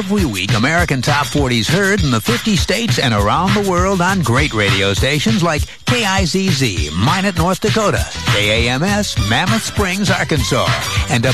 Every week, American Top 40's heard in the 50 states and around the world on great radio stations like KIZZ, Minot, North Dakota, KAMS, Mammoth Springs, Arkansas, and